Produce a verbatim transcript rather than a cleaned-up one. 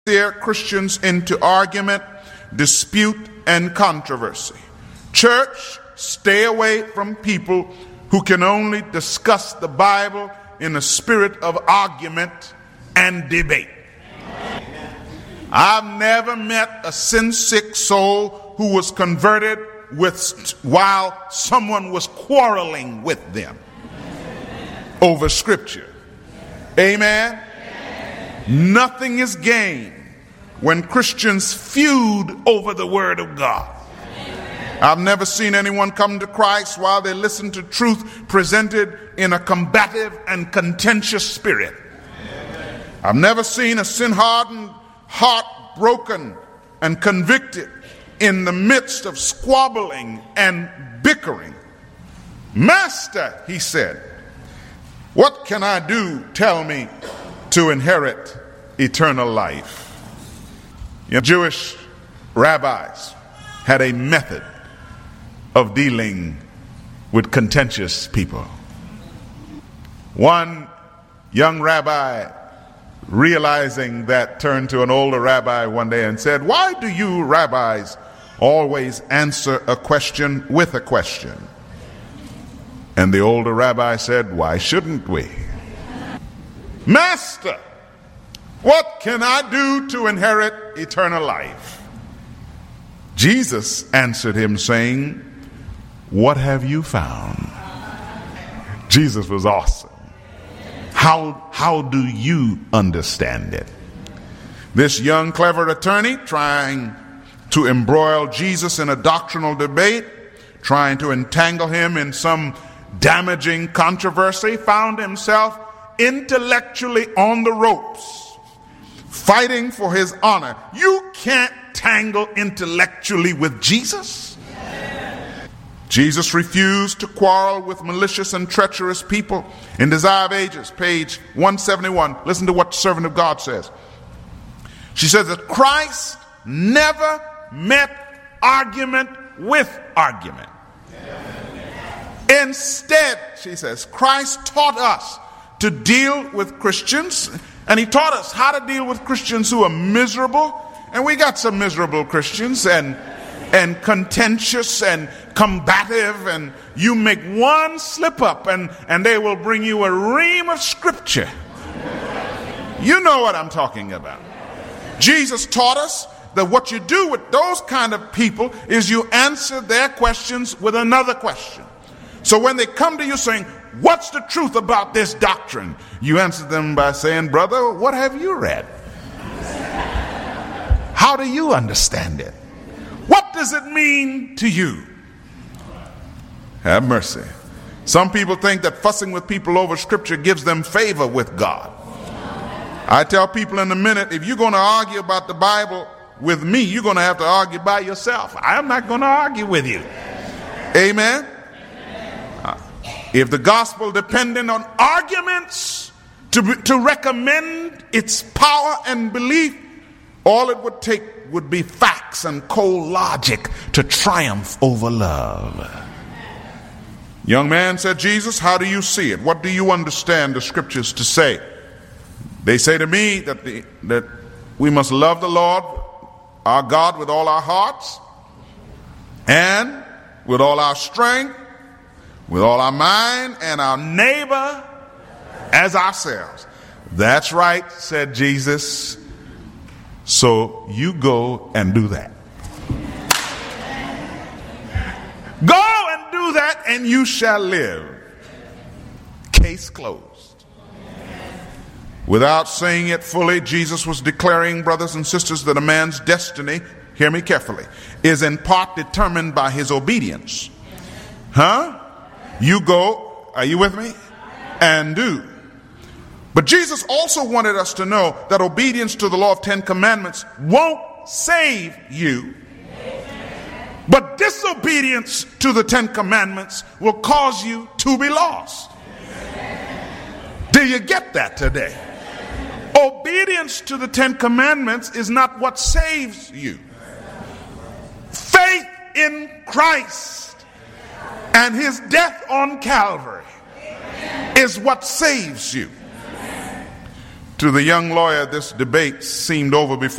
steer Christians into argument, dispute, and controversy. Church, stay away from people who can only discuss the Bible in a spirit of argument and debate. I've never met a sin-sick soul who was converted with while someone was quarreling with them over Scripture. Amen? Nothing is gained when Christians feud over the Word of God. I've never seen anyone come to Christ while they listen to truth presented in a combative and contentious spirit. I've never seen a sin-hardened heart broken and convicted in the midst of squabbling and bickering. Master, he said, what can I do, tell me, to inherit eternal life? You know, Jewish rabbis had a method of dealing with contentious people. One young rabbi, realizing that, turned to an older rabbi one day and said, why do you rabbis always answer a question with a question? And the older rabbi said, why shouldn't we? Master, what can I do to inherit eternal life? Jesus answered him saying, what have you found? Jesus was awesome. How, how do you understand it? This young, clever attorney, trying to embroil Jesus in a doctrinal debate, trying to entangle him in some damaging controversy, found himself intellectually on the ropes, fighting for his honor. You can't tangle intellectually with Jesus. Jesus refused to quarrel with malicious and treacherous people. In Desire of Ages, page one seventy-one, listen to what the servant of God says. She says that Christ never met argument with argument. Instead, she says, Christ taught us to deal with Christians, and he taught us how to deal with Christians who are miserable. And we got some miserable Christians and and contentious and combative, and you make one slip up and, and they will bring you a ream of scripture. You know what I'm talking about. Jesus taught us that what you do with those kind of people is you answer their questions with another question. So when they come to you saying, what's the truth about this doctrine? You answer them by saying, brother, what have you read? How do you understand it? What does it mean to you? Have mercy. Some people think that fussing with people over Scripture gives them favor with God. I tell people in a minute, if you're going to argue about the Bible with me, you're going to have to argue by yourself. I'm not going to argue with you. Amen? Uh, if the gospel depended on arguments to, to recommend its power and belief, all it would take would be facts and cold logic to triumph over love. Young man, said Jesus, how do you see it? What do you understand the scriptures to say? They say to me that, the, that we must love the Lord our God with all our hearts and with all our strength, with all our mind, and our neighbor as ourselves. That's right, said Jesus. So you go and do that. Go and do that and you shall live. Case closed. Without saying it fully, Jesus was declaring, brothers and sisters, that a man's destiny, hear me carefully, is in part determined by his obedience. Huh? You go, are you with me? And do. But Jesus also wanted us to know that obedience to the law of Ten Commandments won't save you. But disobedience to the Ten Commandments will cause you to be lost. Do you get that today? Obedience to the Ten Commandments is not what saves you. Faith in Christ and his death on Calvary is what saves you. To the young lawyer, this debate seemed over before